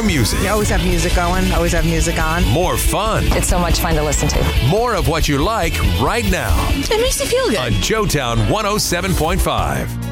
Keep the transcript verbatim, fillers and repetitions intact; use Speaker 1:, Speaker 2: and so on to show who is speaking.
Speaker 1: more music.
Speaker 2: You always have music going, always have music on.
Speaker 1: More fun.
Speaker 3: It's so much fun to listen to.
Speaker 1: More of what you like right now.
Speaker 2: It makes you feel good.
Speaker 1: On Joetown one oh seven point five.